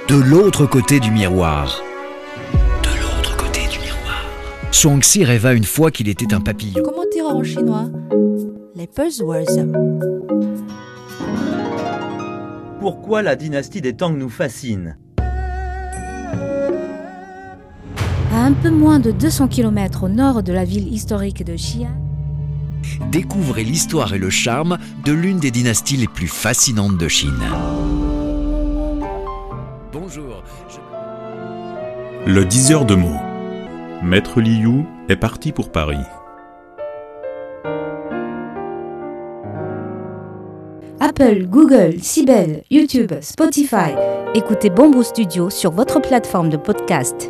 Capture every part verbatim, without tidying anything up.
de l'autre côté du miroir. De l'autre côté du miroir. Zhuangzi rêva une fois qu'il était un papillon. Comment dire en chinois? Les buzzwords. Pourquoi la dynastie des Tang nous fascine? À un peu moins de deux cents kilomètres au nord de la ville historique de Xi'an, Découvrez l'histoire et le charme de l'une des dynasties les plus fascinantes de Chine. Bonjour. Je... Le diseur de mots. Maître Liu est parti pour Paris. Apple, Google, Sibel, YouTube, Spotify. Écoutez Bamboo Studio sur votre plateforme de podcast.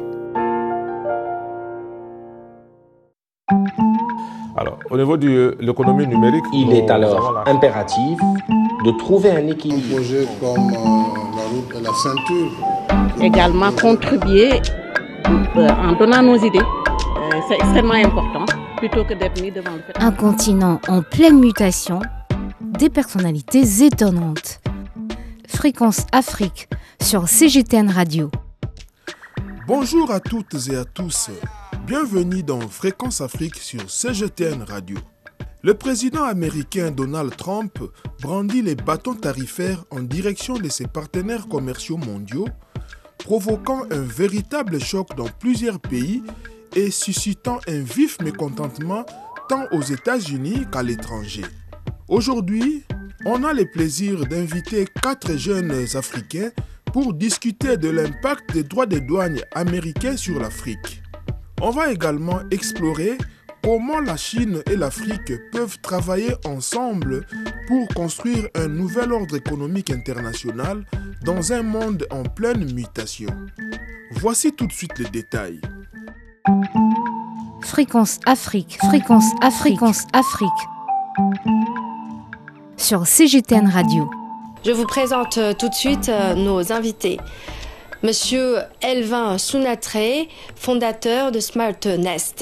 Alors, au niveau de l'économie numérique, il est alors impératif de trouver un équilibre. Un projet comme euh, la route de la ceinture. Également contribuer euh, en donnant nos idées. Euh, c'est extrêmement important, plutôt que d'être mis devant le fait. Un continent en pleine mutation, des personnalités étonnantes. Fréquence Afrique sur C G T N Radio. Bonjour à toutes et à tous. Bienvenue dans Fréquence Afrique sur C G T N Radio. Le président américain Donald Trump brandit les bâtons tarifaires en direction de ses partenaires commerciaux mondiaux, provoquant un véritable choc dans plusieurs pays et suscitant un vif mécontentement tant aux États-Unis qu'à l'étranger. Aujourd'hui, on a le plaisir d'inviter quatre jeunes Africains pour discuter de l'impact des droits de douane américains sur l'Afrique. On va également explorer comment la Chine et l'Afrique peuvent travailler ensemble pour construire un nouvel ordre économique international dans un monde en pleine mutation. Voici tout de suite les détails. Fréquence Afrique, Fréquence Afrique, Fréquence Afrique. Sur C G T N Radio. Je vous présente tout de suite nos invités. Monsieur Elvin Sounatre, fondateur de Smart Nest.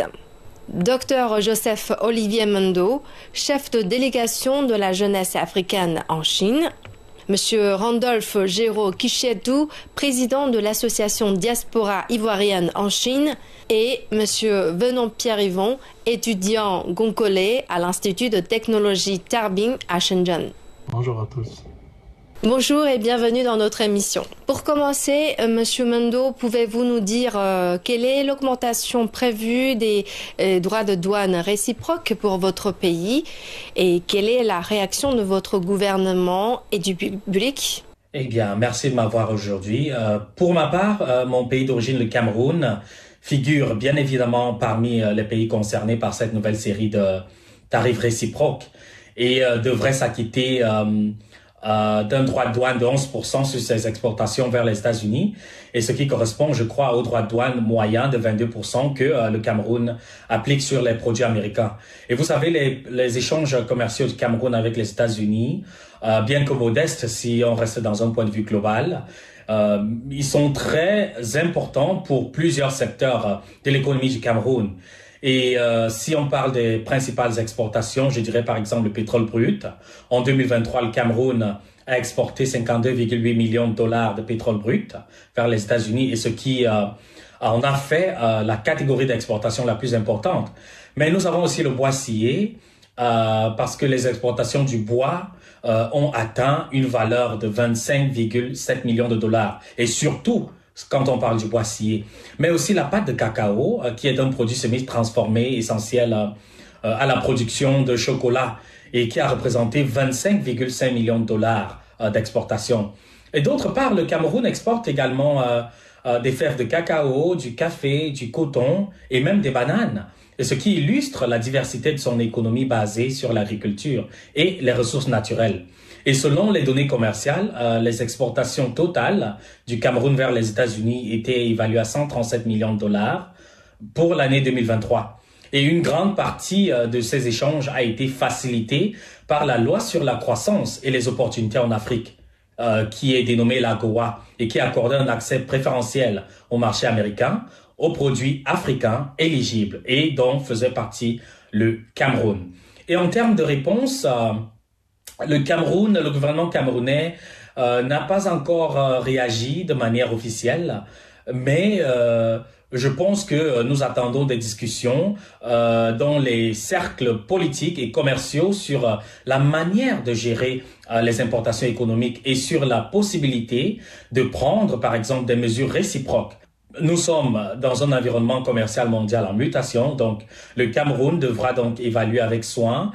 Docteur Joseph Olivier Mendo, chef de délégation de la jeunesse africaine en Chine. Monsieur Randolph Géraud Kichetou, président de l'association Diaspora ivoirienne en Chine. Et Monsieur Venon Pierre-Yvon, étudiant congolais à l'Institut de technologie Tarbing à Shenzhen. Bonjour à tous. Bonjour et bienvenue dans notre émission. Pour commencer, euh, Monsieur Mendo, pouvez-vous nous dire euh, quelle est l'augmentation prévue des euh, droits de douane réciproques pour votre pays et quelle est la réaction de votre gouvernement et du public? Eh bien, merci de m'avoir aujourd'hui. Euh, pour ma part, euh, mon pays d'origine, le Cameroun, figure bien évidemment parmi euh, les pays concernés par cette nouvelle série de tarifs réciproques et euh, devrait s'acquitter euh, Euh, d'un droit de douane de onze pour cent sur ses exportations vers les États-Unis, et ce qui correspond, je crois, au droit de douane moyen de vingt-deux pour cent que euh, le Cameroun applique sur les produits américains. Et vous savez, les, les échanges commerciaux du Cameroun avec les États-Unis, euh, bien que modestes si on reste dans un point de vue global, euh, ils sont très importants pour plusieurs secteurs de l'économie du Cameroun. Et euh, si on parle des principales exportations, je dirais par exemple le pétrole brut. En deux mille vingt-trois, le Cameroun a exporté cinquante-deux virgule huit millions de dollars de pétrole brut vers les États-Unis, et ce qui euh, en a fait euh, la catégorie d'exportation la plus importante. Mais nous avons aussi le bois scié, euh, parce que les exportations du bois euh, ont atteint une valeur de vingt-cinq virgule sept millions de dollars. Et surtout, quand on parle du bois scié, mais aussi la pâte de cacao, euh, qui est un produit semi-transformé essentiel euh, euh, à la production de chocolat et qui a représenté vingt-cinq virgule cinq millions de dollars euh, d'exportation. Et d'autre part, le Cameroun exporte également euh, euh, des fèves de cacao, du café, du coton et même des bananes, et ce qui illustre la diversité de son économie basée sur l'agriculture et les ressources naturelles. Et selon les données commerciales, euh, les exportations totales du Cameroun vers les États-Unis étaient évaluées à cent trente-sept millions de dollars pour l'année deux mille vingt-trois. Et une grande partie euh, de ces échanges a été facilitée par la loi sur la croissance et les opportunités en Afrique, euh, qui est dénommée l'AGOA et qui accordait un accès préférentiel au marché américain, aux produits africains éligibles, et dont faisait partie le Cameroun. Et en termes de réponse, euh, le Cameroun, le gouvernement camerounais euh, n'a pas encore euh, réagi de manière officielle, mais euh, je pense que nous attendons des discussions euh, dans les cercles politiques et commerciaux sur euh, la manière de gérer euh, les importations économiques et sur la possibilité de prendre, par exemple, des mesures réciproques. Nous sommes dans un environnement commercial mondial en mutation, donc le Cameroun devra donc évaluer avec soin